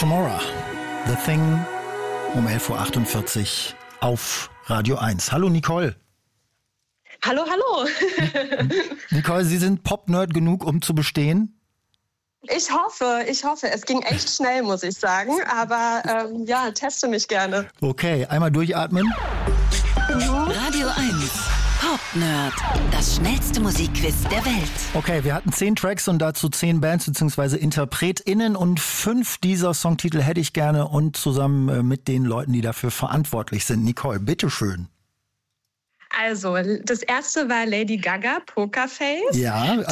Tomorrow, The Thing, um 11.48 Uhr auf Radio 1. Hallo Nicole. Hallo, hallo. Nicole, Sie sind Pop-Nerd genug, um zu bestehen? Ich hoffe. Es ging echt schnell, muss ich sagen. Aber teste mich gerne. Okay, einmal durchatmen. Radio 1. Pop-Nerd. Das schnellste Musikquiz der Welt. Okay, wir hatten 10 Tracks und dazu 10 Bands bzw. InterpretInnen und 5 dieser Songtitel hätte ich gerne und zusammen mit den Leuten, die dafür verantwortlich sind. Nicole, bitteschön. Also, das erste war Lady Gaga, Pokerface. Ja, also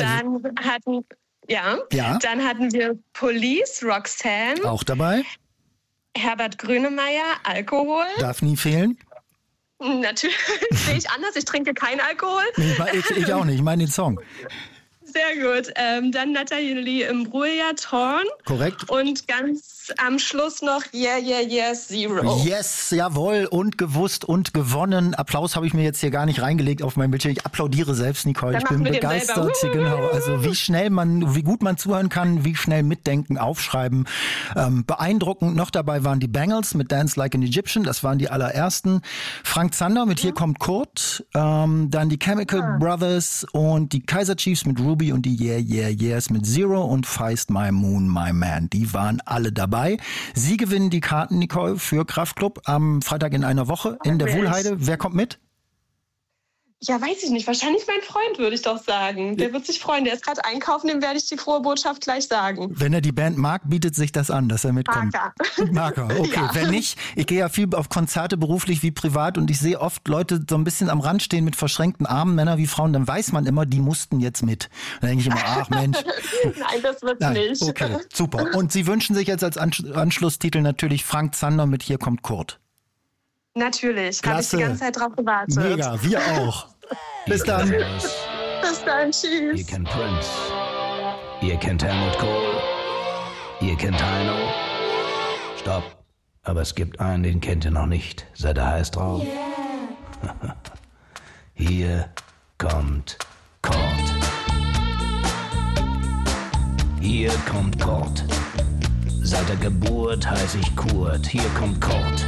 Dann hatten wir Police, Roxanne. Auch dabei. Herbert Grönemeyer, Alkohol. Darf nie fehlen. Natürlich sehe ich anders, ich trinke keinen Alkohol. Ich auch nicht, ich meine den Song. Sehr gut. Dann Nathalie Imbruglia, Torn. Korrekt. Und ganz am Schluss noch Yeah, Yeah, Yes, Zero. Yes, jawohl. Und gewusst und gewonnen. Applaus habe ich mir jetzt hier gar nicht reingelegt auf mein Bildschirm. Ich applaudiere selbst, Nicole. Dann ich bin machen wir begeistert. Genau. Also wie gut man zuhören kann, wie schnell mitdenken, aufschreiben. Beeindruckend. Noch dabei waren die Bangles mit Dance Like an Egyptian. Das waren die allerersten. Frank Zander mit Hier kommt Kurt. Dann die Chemical Brothers und die Kaiser Chiefs mit Ruby und die Yeah, Yeah, Yes mit Zero und Feist My Moon, My Man. Die waren alle dabei. Sie gewinnen die Karten, Nicole, für Kraftklub am Freitag in einer Woche in der Wuhlheide. Wer kommt mit? Ja, weiß ich nicht. Wahrscheinlich mein Freund, würde ich doch sagen. Der wird sich freuen. Der ist gerade einkaufen, dem werde ich die frohe Botschaft gleich sagen. Wenn er die Band mag, bietet sich das an, dass er mitkommt. Marker. Okay, ja. Wenn nicht, ich gehe ja viel auf Konzerte, beruflich wie privat, und ich sehe oft Leute so ein bisschen am Rand stehen mit verschränkten Armen, Männer wie Frauen, dann weiß man immer, die mussten jetzt mit. Dann denke ich immer, ach Mensch. Nein, das wird's nicht. Okay, super. Und Sie wünschen sich jetzt als Anschlusstitel natürlich Frank Zander mit Hier kommt Kurt. Natürlich, habe ich die ganze Zeit drauf gewartet. Mega, wir auch. Bis dann. Bis dann, tschüss. Ihr kennt Prince, ihr kennt Helmut Kohl, ihr kennt Heino. Stopp, aber es gibt einen, den kennt ihr noch nicht. Seid ihr heiß drauf? Yeah. Hier kommt Kurt. Hier kommt Kurt. Seit der Geburt heiß ich Kurt. Hier kommt Kurt.